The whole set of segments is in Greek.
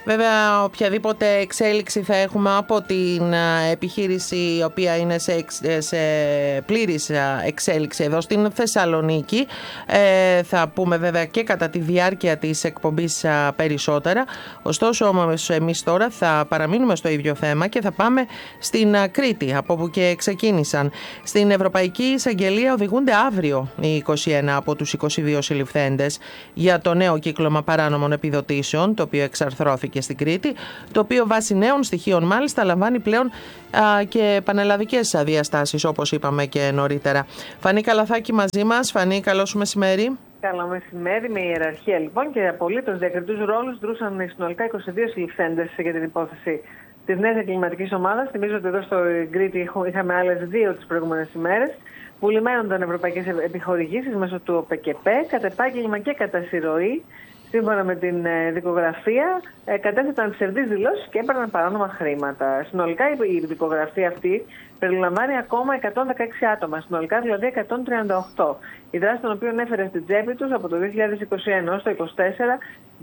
Βέβαια, οποιαδήποτε εξέλιξη θα έχουμε από την επιχείρηση η οποία είναι σε πλήρης εξέλιξη εδώ στην Θεσσαλονίκη. Θα πούμε βέβαια και κατά τη διάρκεια της εκπομπής περισσότερα. Ωστόσο όμως εμείς τώρα θα παραμείνουμε στο ίδιο θέμα και θα πάμε στην Κρήτη, από όπου και ξεκίνησαν. Στην Ευρωπαϊκή Εισαγγελία οδηγούνται αύριο οι 21 από τους 22 συλληφθέντες για το νέο κύκλωμα παράνομων επιδοτήσεων, το οποίο εξαρθρώθηκε στην Κρήτη, το οποίο βάσει νέων στοιχείων μάλιστα λαμβάνει πλέον και πανελλαδικές διαστάσεις, όπως είπαμε και νωρίτερα. Φανή Καλαθάκη μαζί μας. Φανή, καλό σου μεσημέρι. Καλό μεσημέρι. Με ιεραρχία λοιπόν και απολύτως διακριτούς ρόλους δρούσαν συνολικά 22 συλληφθέντες για την υπόθεση της νέας εγκληματικής ομάδας. Θυμίζω ότι εδώ στο Κρήτη είχαμε άλλες δύο τις προηγούμενες ημέρες που λιμένονταν ευρωπαϊκές επιχορηγήσεις μέσω του ΟΠΕΚΕΠΕ, κατ' επάγγελμα και κατά συρροή. Σύμφωνα με την δικογραφία, κατέθεταν ψευδείς δηλώσεις και έπαιρναν παράνομα χρήματα. Συνολικά η δικογραφία αυτή περιλαμβάνει ακόμα 116 άτομα, συνολικά δηλαδή 138. Η δράση των οποίων έφερε στην τσέπη τους από το 2021 ως το 2024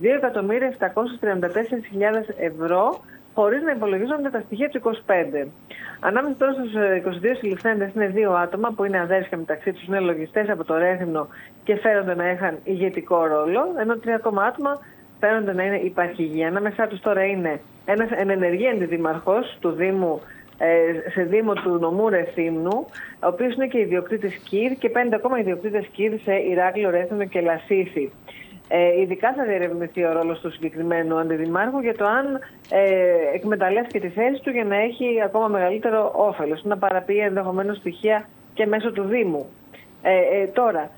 2.734.000 ευρώ, χωρίς να υπολογίζονται τα στοιχεία του 25. Ανάμεσα τώρα στους 22 συλληφθέντες είναι δύο άτομα που είναι αδέρφια μεταξύ τους, είναι λογιστές από το Ρέθυμνο και φαίνονται να είχαν ηγετικό ρόλο, ενώ τρία ακόμα άτομα φαίνονται να είναι υπαρχηγοί. Ανάμεσά τους τώρα είναι ένας ενεργή αντιδήμαρχος του Δήμου, σε Δήμο του νομού Ρεθύμνου, ο οποίος είναι και ιδιοκτήτης ΚΙΡ, και 5 ακόμα ιδιοκτήτες ΚΙΡ σε Ηράκλειο, Ρέθυμνο και Λασίθι. Ειδικά θα διερευνηθεί ο ρόλος του συγκεκριμένου αντιδημάρχου για το αν εκμεταλλεύτηκε τη θέση του για να έχει ακόμα μεγαλύτερο όφελος, να παραποιεί ενδεχομένως στοιχεία και μέσω του Δήμου. Τώρα,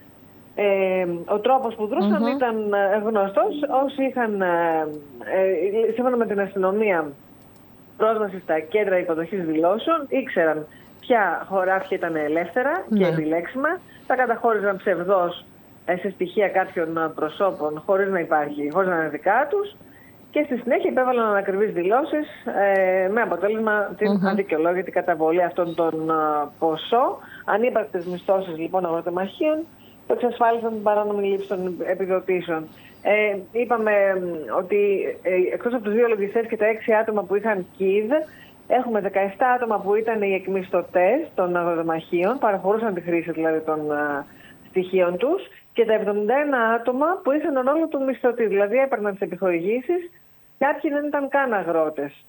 ο τρόπος που δρούσαν ήταν γνωστός. Όσοι είχαν, σύμφωνα με την αστυνομία, πρόσβαση στα κέντρα υποδοχής δηλώσεων, ήξεραν ποια χωράφια ήταν ελεύθερα και επιλέξιμα, τα καταχώριζαν ψευδώς σε στοιχεία κάποιων προσώπων χωρίς να είναι δικά τους, και στη συνέχεια υπέβαλαν ανακριβείς δηλώσεις με αποτέλεσμα την αδικαιολόγητη καταβολή αυτών των ποσό. Ανύπαρκτες μισθώσεις λοιπόν αγροτεμαχίων που εξασφάλισαν την παράνομη λήψη των επιδοτήσεων. Είπαμε ότι εκτός από τους δύο λογιστές και τα 6 άτομα που είχαν ΚΙΔ, έχουμε 17 άτομα που ήταν οι εκμισθωτές των αγροτεμαχίων, παραχωρούσαν τη χρήση δηλαδή των στοιχείων τους, και τα 71 άτομα που είχαν τον ρόλο του μισθωτή, δηλαδή έπαιρναν τις επιχορηγήσεις, κάποιοι δεν ήταν καν αγρότες.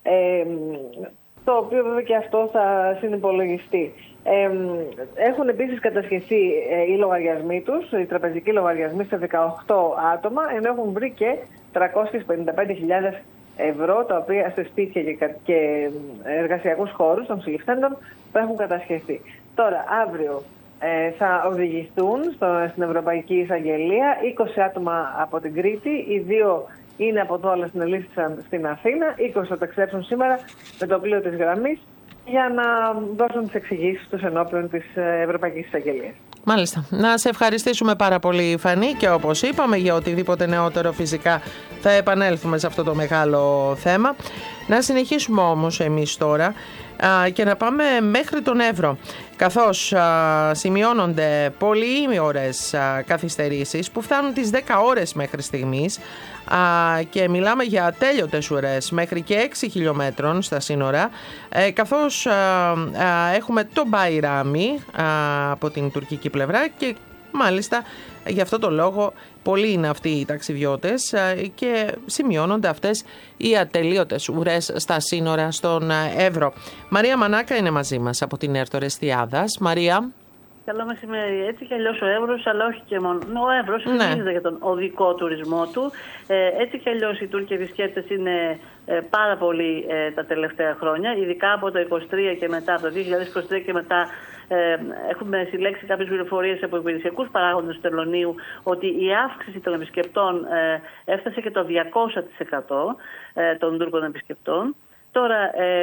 Το οποίο βέβαια και αυτό θα συνυπολογιστεί. Έχουν επίσης κατασχεθεί οι λογαριασμοί τους, οι τραπεζικοί λογαριασμοί, σε 18 άτομα, ενώ έχουν βρει και 355.000 ευρώ, τα οποία σε σπίτια και εργασιακούς χώρους των συλληφθέντων που έχουν κατασχεθεί. Τώρα, αύριο θα οδηγηθούν στην Ευρωπαϊκή Εισαγγελία 20 άτομα από την Κρήτη, οι δύο είναι από εδώ αλλά συνελήφθησαν στην Αθήνα, 20 θα ταξιδέψουν σήμερα με το πλοίο της γραμμής για να δώσουν τις εξηγήσεις τους ενώπιον της Ευρωπαϊκής Εισαγγελίας. Μάλιστα. Να σε ευχαριστήσουμε πάρα πολύ, Φανή, και όπως είπαμε, για οτιδήποτε νεότερο φυσικά θα επανέλθουμε σε αυτό το μεγάλο θέμα. Να συνεχίσουμε όμως εμείς τώρα και να πάμε μέχρι τον Εύρο, καθώς σημειώνονται πολύ ώρες καθυστερήσεις που φτάνουν τις 10 ώρες μέχρι στιγμής, και μιλάμε για ατέλειωτες ουρές μέχρι και 6 χιλιόμετρων στα σύνορα, καθώς έχουμε το Μπαϊράμι από την τουρκική πλευρά, και μάλιστα γι' αυτό το λόγο πολλοί είναι αυτοί οι ταξιδιώτες και σημειώνονται αυτές οι ατελείωτες ουρές στα σύνορα στον Εύρο. Μαρία Μανάκα είναι μαζί μας από την Έρτο Ρεστιάδας. Μαρία. Καλό μεσημέρι. Έτσι κι αλλιώς ο Εύρος, αλλά όχι και μόνο. Ο Εύρος συνεχίζεται για τον οδικό τουρισμό του. Έτσι κι αλλιώς οι Τούρκοι επισκέπτες είναι πάρα πολλοί τα τελευταία χρόνια, ειδικά από το 2023 και μετά, από το 2023 και μετά. Έχουμε συλλέξει κάποιες πληροφορίες από υπηρεσιακούς παράγοντες του Τελωνείου ότι η αύξηση των επισκεπτών έφτασε και το 200% των Τούρκων επισκεπτών. Τώρα,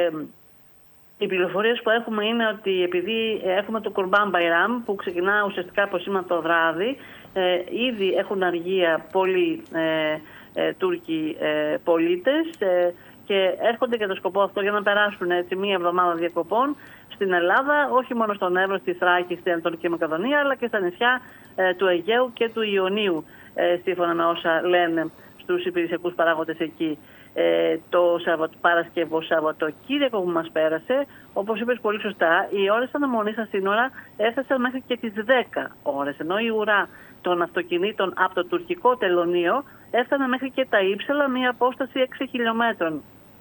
οι πληροφορίες που έχουμε είναι ότι επειδή έχουμε το Κουρμπάν Μπαϊράμ που ξεκινά ουσιαστικά από σήμερα το βράδυ, ήδη έχουν αργία πολλοί Τούρκοι πολίτες και έρχονται για το σκοπό αυτό για να περάσουν έτσι μία εβδομάδα διακοπών στην Ελλάδα, όχι μόνο στον Εύρο, στη Θράκη, στην Ανατολική Μακεδονία, αλλά και στα νησιά του Αιγαίου και του Ιωνίου, σύμφωνα με όσα λένε στους υπηρεσιακούς παράγοντες εκεί το Παρασκευό Σαββατοκύριακο που μας πέρασε. Όπως είπες πολύ σωστά, οι ώρες αναμονής στα σύνορα έφτασαν μέχρι και τις 10 ώρες, ενώ η ουρά των αυτοκινήτων από το τουρκικό τελωνείο έφτανε μέχρι και τα Ύψαλα, μια απόσταση 6 χιλιόμετρων.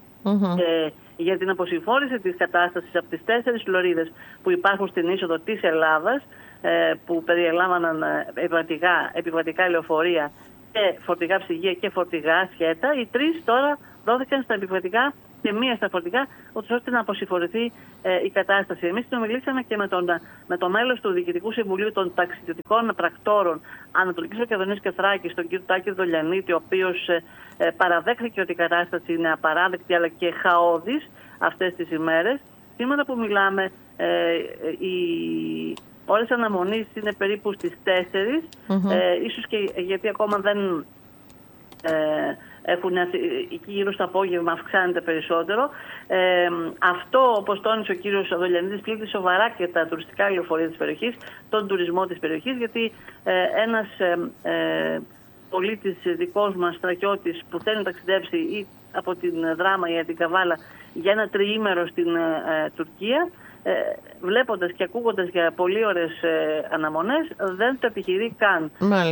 Για την αποσυμφόρηση της κατάστασης από τις 4 λωρίδες που υπάρχουν στην είσοδο της Ελλάδας, που περιελάμβαναν επιβατικά λεωφορεία και φορτηγά ψυγεία και φορτηγά σκέτα, οι 3 τώρα δόθηκαν στα επιβατικά και μία στα φορτηγά, ώστε να αποσυμφορηθεί η κατάσταση. Εμείς συνομιλήσαμε και με το μέλος του Διοικητικού Συμβουλίου των Ταξιδιωτικών Πρακτόρων Ανατολικής Μακεδονίας και Θράκης, τον κύριο Τάκη Δολιανίτη, ο οποίος παραδέχθηκε ότι η κατάσταση είναι απαράδεκτη αλλά και χαόδης αυτές τις ημέρες. Σήμερα που μιλάμε, οι ώρες αναμονής είναι περίπου στις 4, ίσως και γιατί ακόμα δεν έχουν εκεί γύρω στο απόγευμα, αυξάνεται περισσότερο. Αυτό, όπως τόνισε ο κύριος Δολιανίδης, πλήττει σοβαρά και τα τουριστικά λεωφορεία της περιοχής, τον τουρισμό της περιοχής, γιατί ένας πολίτης δικός μας, στρατιώτης, που θέλει να ταξιδέψει ή από την Δράμα ή από την Καβάλα για ένα τριήμερο στην Τουρκία, βλέποντας και ακούγοντας για πολύ ώρες αναμονές, δεν το επιχειρεί καν.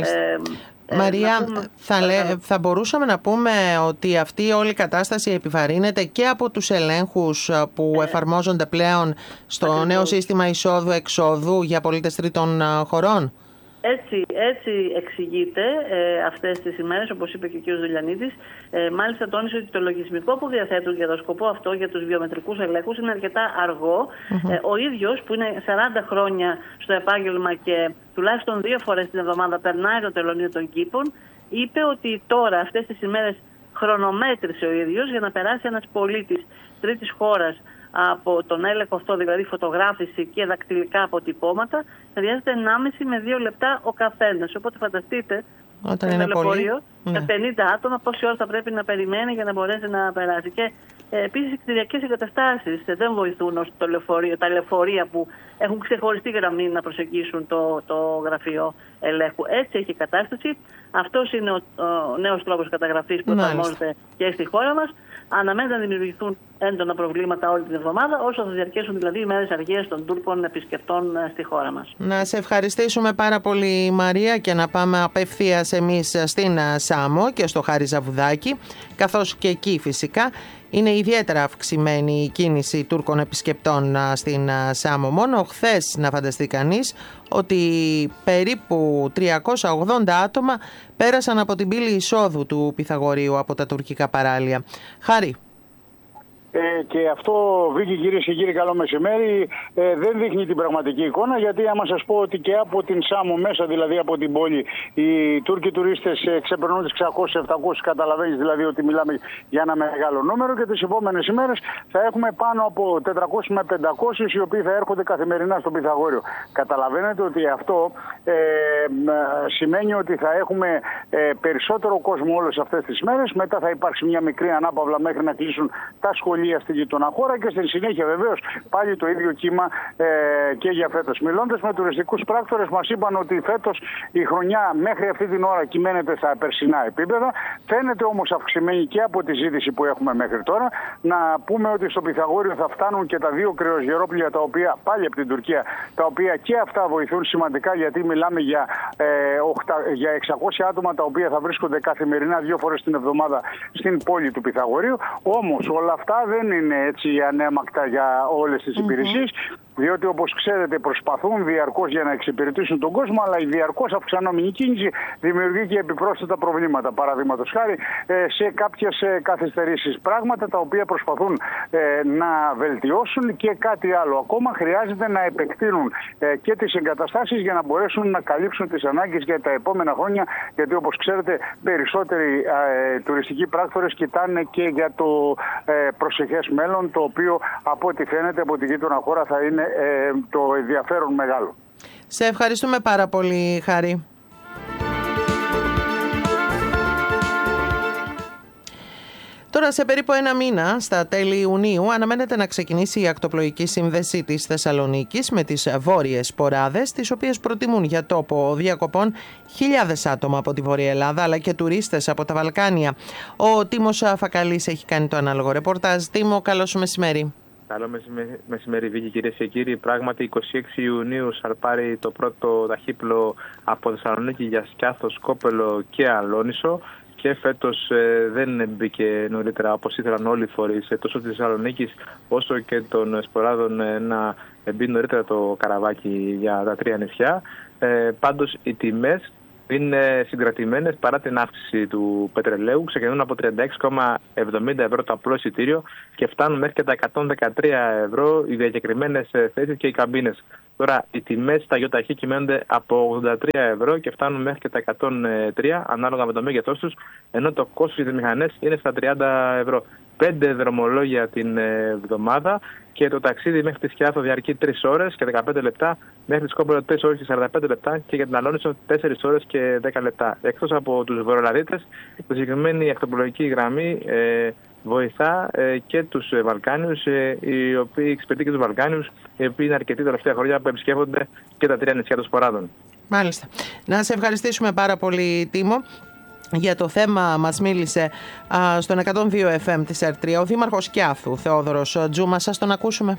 Μαρία, θα μπορούσαμε να πούμε ότι αυτή όλη η κατάσταση επιβαρύνεται και από τους ελέγχους που εφαρμόζονται πλέον στο νέο σύστημα εισόδου-εξόδου για πολίτες τρίτων χωρών? Έτσι εξηγείται αυτές τις ημέρες, όπως είπε και ο κ. Δολιανίδης. Μάλιστα τόνισε ότι το λογισμικό που διαθέτουν για το σκοπό αυτό, για τους βιομετρικούς ελέγχους, είναι αρκετά αργό. Ο ίδιος, που είναι 40 χρόνια στο επάγγελμα και τουλάχιστον 2 φορές την εβδομάδα περνάει το τελωνείο των κήπων, είπε ότι τώρα αυτές τις ημέρες χρονομέτρησε ο ίδιος για να περάσει ένας πολίτης τρίτης χώρας από τον έλεγχο αυτό, δηλαδή φωτογράφηση και δακτυλικά αποτυπώματα, χρειάζεται 1,5 με 2 λεπτά ο καθένας. Οπότε φανταστείτε, ένα λεωφορείο με 50 άτομα πόση ώρα θα πρέπει να περιμένει για να μπορέσει να περάσει. Και επίσης οι κτηριακές εγκαταστάσεις δεν βοηθούν ώστε τα λεωφορεία που έχουν ξεχωριστή γραμμή να προσεγγίσουν το γραφείο ελέγχου. Έτσι έχει η κατάσταση. Αυτός είναι ο νέος τρόπος καταγραφής που εφαρμόζεται και στη χώρα μας. Αναμένεται να δημιουργηθούν έντονα προβλήματα όλη την εβδομάδα, όσο θα διαρκέσουν δηλαδή οι μέρες αργίας των Τούρκων επισκεπτών στη χώρα μας. Να σε ευχαριστήσουμε πάρα πολύ, Μαρία, και να πάμε απευθείας εμείς στην Σάμο και στο Χάρη Ζαβουδάκη, καθώς και εκεί φυσικά είναι ιδιαίτερα αυξημένη η κίνηση Τούρκων επισκεπτών στην Σάμο. Μόνο χθες, να φανταστεί κανείς, ότι περίπου 380 άτομα πέρασαν από την πύλη εισόδου του Πυθαγορείου από τα τουρκικά παράλια. Χάρη. Και αυτό, Βίκη, κυρίες και κύριοι, καλό μεσημέρι, δεν δείχνει την πραγματική εικόνα, γιατί άμα σας πω ότι και από την Σάμο μέσα, δηλαδή από την πόλη, οι Τούρκοι τουρίστες ξεπερνούν τις 600-700, καταλαβαίνεις δηλαδή ότι μιλάμε για ένα μεγάλο νούμερο, και τις επόμενες ημέρες θα έχουμε πάνω από 400 με 500 οι οποίοι θα έρχονται καθημερινά στο Πυθαγόριο. Καταλαβαίνετε ότι αυτό σημαίνει ότι θα έχουμε περισσότερο κόσμο όλες αυτές τις μέρες, μετά θα υπάρξει μια μικρή ανάπαυλα μέχρι να κλείσουν τα σχολεία στη γειτονά χώρα και στη συνέχεια βεβαίως πάλι το ίδιο κύμα και για φέτος. Μιλώντας με τουριστικούς πράκτορες, μας είπαν ότι φέτος η χρονιά μέχρι αυτή την ώρα κυμαίνεται στα περσινά επίπεδα. Φαίνεται όμως αυξημένη και από τη ζήτηση που έχουμε μέχρι τώρα. Να πούμε ότι στο Πυθαγόριο θα φτάνουν και τα 2 κρεοζιερόπλια, τα οποία πάλι από την Τουρκία, τα οποία και αυτά βοηθούν σημαντικά, γιατί μιλάμε για 600 άτομα τα οποία θα βρίσκονται καθημερινά 2 φορές την εβδομάδα στην πόλη του Πυθαγορείου. Όμως όλα αυτά δεν είναι έτσι ανέμακτα για όλες τις υπηρεσίες, διότι όπως ξέρετε προσπαθούν διαρκώς για να εξυπηρετήσουν τον κόσμο, αλλά η διαρκώς αυξανόμενη κίνηση δημιουργεί και επιπρόσθετα προβλήματα. Παραδείγματος χάρη σε κάποιες καθυστερήσεις, πράγματα τα οποία προσπαθούν να βελτιώσουν, και κάτι άλλο ακόμα, χρειάζεται να επεκτείνουν και τις εγκαταστάσεις για να μπορέσουν να καλύψουν τις ανάγκες για τα επόμενα χρόνια, γιατί όπως ξέρετε περισσότεροι τουριστικοί πράκτορες κοιτάνε και για το προσεχές μέλλον, το οποίο από ό,τι φαίνεται από τη γείτονα χώρα θα είναι το ενδιαφέρον μεγάλο. Σε ευχαριστούμε πάρα πολύ, Χάρη. Τώρα Τώρα, σε περίπου ένα μήνα, στα τέλη Ιουνίου, αναμένεται να ξεκινήσει η ακτοπλοϊκή σύνδεση της Θεσσαλονίκης με τις βόρειες ποράδες, τις οποίες προτιμούν για τόπο διακοπών χιλιάδες άτομα από τη Βόρεια Ελλάδα, αλλά και τουρίστες από τα Βαλκάνια. Ο Τίμος Φακαλής έχει κάνει το ανάλογο ρεπορτάζ. Τίμο, καλώς μεσημέρι. Καλό μεσημέρι, Βίκη, κυρίες και κύριοι. Πράγματι, 26 Ιουνίου σαρπάρει το πρώτο ταχύπλο από Θεσσαλονίκη για Σκιάθο, Σκόπελο και Αλόνισο. Και φέτος δεν μπήκε νωρίτερα, όπως ήθελαν όλοι οι φορείς, τόσο της Θεσσαλονίκης όσο και των Σποράδων, να μπει νωρίτερα το καραβάκι για τα 3 νησιά. Πάντως οι τιμές είναι συγκρατημένες παρά την αύξηση του πετρελαίου. Ξεκινούν από 36,70 ευρώ το απλό εισιτήριο και φτάνουν μέχρι και τα 113 ευρώ οι διακεκριμένες θέσεις και οι καμπίνες. Τώρα οι τιμές στα ΙΟΤΑΧΗ κυμαίνονται από 83 ευρώ και φτάνουν μέχρι και τα 103 ανάλογα με το μέγεθός τους, ενώ το κόστος για τις μηχανές είναι στα 30 ευρώ. 5 δρομολόγια την εβδομάδα και το ταξίδι μέχρι τη Σκιάθο διαρκεί 3 ώρες και 15 λεπτά, μέχρι τη Σκόπελο 3 ώρες και 45 λεπτά και για την Αλόνισο 4 ώρες και 10 λεπτά. Εκτός από τους βορειοελλαδίτες, η συγκεκριμένη ακτοπλοϊκή γραμμή βοηθά και τους Βαλκάνιους, οι οποίοι εξυπηρετεί και τους Βαλκάνιους, οι οποίοι είναι αρκετοί τα τελευταία χρόνια που επισκέφτονται και τα 3 νησιά των Σποράδων. Μάλιστα. Να σε ευχαριστήσουμε πάρα πολύ, Τίμο. Για το θέμα μας μίλησε στον 102 FM της ΕΡΤ3 ο Δήμαρχος Σκιάθου, Θεόδωρος Τζούμας. Σας τον ακούσουμε.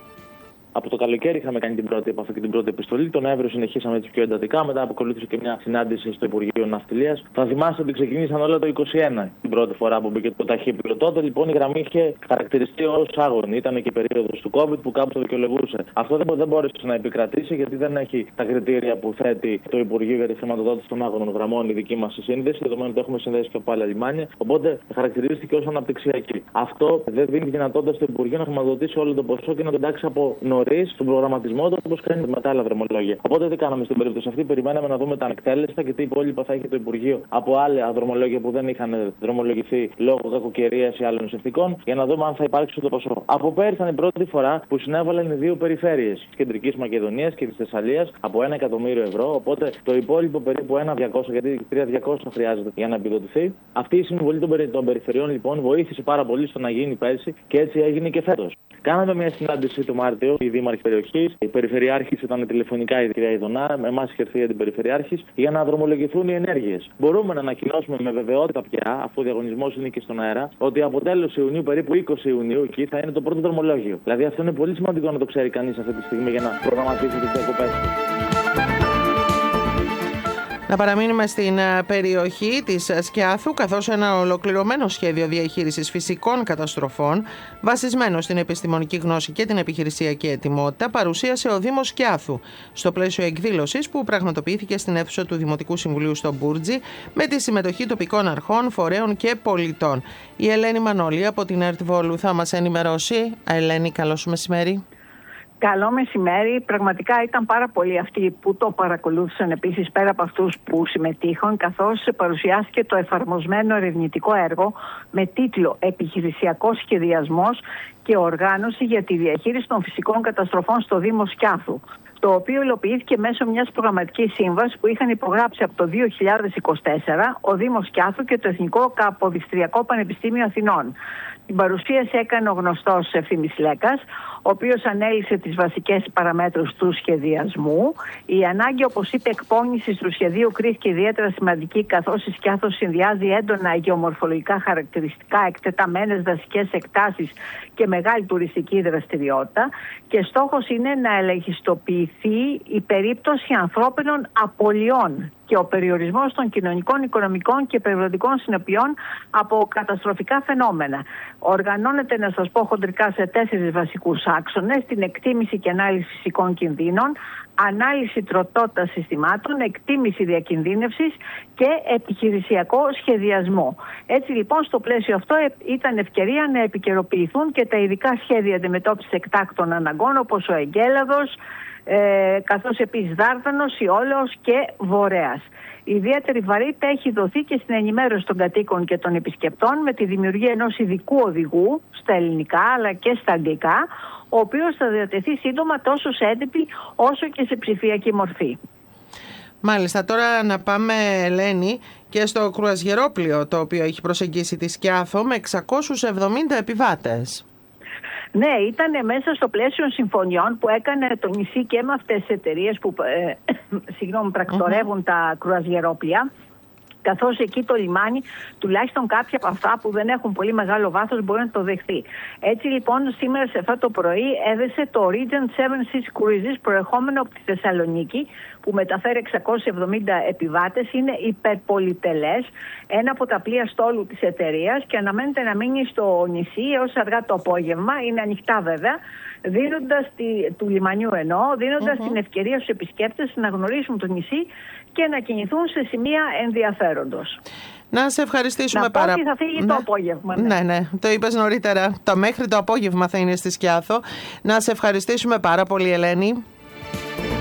Από το καλοκαίρι είχαμε κάνει την πρώτη επαφή και την πρώτη επιστολή. Τον Νοέμβριο συνεχίσαμε έτσι πιο εντατικά. Μετά ακολούθησε και μια συνάντηση στο Υπουργείο Ναυτιλίας. Θα θυμάστε ότι ξεκινήσαν όλα το 2021 την πρώτη φορά που μπήκε το ταχύπλο. Τότε λοιπόν η γραμμή είχε χαρακτηριστεί ως άγωνη. Ήταν και η περίοδος του COVID που κάπου το δικαιολογούσε. Αυτό δεν μπόρεσε να επικρατήσει γιατί δεν έχει τα κριτήρια που θέτει το Υπουργείο για τη χρηματοδότηση των άγωνων γραμμών η δική μας σύνδεση. Δεδομένου ότι έχουμε συνδέσει και από άλλα λιμάνια. Οπότε χαρακτηρίστηκε ως αναπτυξιακή. Αυτό δεν δίνει δυνατότητα στο Υπουργείο να χρηματοδοτήσει όλο το ποσό και να το εντάξει από στον προγραμματισμό του, όπως κάνει με τα άλλα δρομολόγια. Οπότε τι κάναμε στην περίπτωση αυτή, περιμέναμε να δούμε τα ανεκτέλεστα και τι υπόλοιπα θα έχει το Υπουργείο από άλλα δρομολόγια που δεν είχαν δρομολογηθεί λόγω κακοκαιρίας ή άλλων συνθηκών, για να δούμε αν θα υπάρξει το ποσό. Από πέρυσι ήταν η πρώτη φορά που συνέβαλαν οι 2 περιφέρειες της Κεντρικής Μακεδονίας και της Θεσσαλίας από 1 εκατομμύριο ευρώ. Οπότε το υπόλοιπο περίπου 1.200, γιατί 3.200 χρειάζεται για να επιδοτηθεί. Αυτή η συμβολή των περιφερειών λοιπόν βοήθησε πάρα πολύ στο να γίνει πέρσι και έτσι έγινε και φέτος. Κάναμε μια συνάντηση το Μάρτιο, οι δήμαρχοι περιοχής, η Περιφερειάρχης ήταν τηλεφωνικά η κυρία Ιδονά, εμάς είχε έρθει η Αντιπεριφερειάρχης, για να δρομολογηθούν οι ενέργειες. Μπορούμε να ανακοινώσουμε με βεβαιότητα πια, αφού ο διαγωνισμός είναι και στον αέρα, ότι από τέλος Ιουνίου, περίπου 20 Ιουνίου, εκεί θα είναι το πρώτο δρομολόγιο. Δηλαδή αυτό είναι πολύ σημαντικό να το ξέρει κανείς αυτή τη στιγμή για να προγραμματίσει τις διακοπές. Να παραμείνουμε στην περιοχή της Σκιάθου, καθώς ένα ολοκληρωμένο σχέδιο διαχείρισης φυσικών καταστροφών, βασισμένο στην επιστημονική γνώση και την επιχειρησιακή ετοιμότητα, παρουσίασε ο Δήμος Σκιάθου στο πλαίσιο εκδήλωσης που πραγματοποιήθηκε στην αίθουσα του Δημοτικού Συμβουλίου στο Μπούρτζι, με τη συμμετοχή τοπικών αρχών, φορέων και πολιτών. Η Ελένη Μανώλη από την ΕΡΤ Βόλου θα μας ενημερώσει. Ελένη, καλώς μεσημέρι. Καλό μεσημέρι. Πραγματικά ήταν πάρα πολλοί αυτοί που το παρακολούθησαν, επίσης πέρα από αυτούς που συμμετείχαν, καθώς παρουσιάστηκε το εφαρμοσμένο ερευνητικό έργο με τίτλο «Επιχειρησιακός σχεδιασμός και οργάνωση για τη διαχείριση των φυσικών καταστροφών στο Δήμο Σκιάθου», το οποίο υλοποιήθηκε μέσω μιας προγραμματικής σύμβασης που είχαν υπογράψει από το 2024 ο Δήμος Σκιάθου και το Εθνικό Καποδιστριακό Πανεπιστήμιο Αθηνών. Την παρουσίαση έκανε ο γνωστός Ευθύμης Λέκας, ο οποίος ανέλησε τις βασικές παραμέτρους του σχεδιασμού. Η ανάγκη, όπως είπε, εκπώνησης του σχεδίου κρίθηκε ιδιαίτερα σημαντική, καθώς η Σκιάθος συνδυάζει έντονα γεωμορφολογικά χαρακτηριστικά, εκτεταμένες δασικές εκτάσεις και μεγάλη τουριστική δραστηριότητα. Και στόχος είναι να ελεγχιστοποιηθεί η περίπτωση ανθρώπινων απολειών και ο περιορισμός των κοινωνικών, οικονομικών και περιβαλλοντικών συνεπειών από καταστροφικά φαινόμενα. Οργανώνεται, να σας πω χοντρικά, σε 4 βασικούς άξονες: την εκτίμηση και ανάλυση φυσικών κινδύνων, ανάλυση τροτότητας συστημάτων, εκτίμηση διακινδύνευσης και επιχειρησιακό σχεδιασμό. Έτσι λοιπόν, στο πλαίσιο αυτό ήταν ευκαιρία να επικαιροποιηθούν και τα ειδικά σχέδια αντιμετώπισης εκτάκτων αναγκών, όπως ο Εγκέλαδος, καθώς επίσης Δάρδανος, Ιόλεος και Βορέας. Η ιδιαίτερη βαρύτητα έχει δοθεί και στην ενημέρωση των κατοίκων και των επισκεπτών με τη δημιουργία ενός ειδικού οδηγού στα ελληνικά αλλά και στα αγγλικά, ο οποίος θα διατεθεί σύντομα τόσο σε έντυπη όσο και σε ψηφιακή μορφή. Μάλιστα, τώρα να πάμε, Ελένη, και στο κρουαζιερόπλοιο το οποίο έχει προσεγγίσει τη Σκιάθο με 670 επιβάτες. Ναι, ήταν μέσα στο πλαίσιο συμφωνιών που έκανε το νησί και με αυτές τις εταιρείες που πρακτορεύουν τα κρουαζιερόπλοια, καθώς εκεί το λιμάνι, τουλάχιστον κάποια από αυτά που δεν έχουν πολύ μεγάλο βάθος, μπορεί να το δεχθεί. Έτσι λοιπόν σήμερα σε αυτό το πρωί έδεσε το Regent Seven Seas Cruises, προερχόμενο από τη Θεσσαλονίκη, που μεταφέρει 670 επιβάτες, είναι υπερπολιτελές, ένα από τα πλοία στόλου της εταιρείας και αναμένεται να μείνει στο νησί έως αργά το απόγευμα, είναι ανοιχτά βέβαια, δίνοντας του λιμανιού δίνοντας την ευκαιρία στους επισκέπτες να γνωρίσουν το νησί και να κινηθούν σε σημεία ενδιαφέροντος. Να σε ευχαριστήσουμε πάρα πολύ. Θα φύγει το απόγευμα. Ναι, το είπες νωρίτερα. Το μέχρι το απόγευμα θα είναι στη Σκιάθο. Να σε ευχαριστήσουμε πάρα πολύ, Ελένη.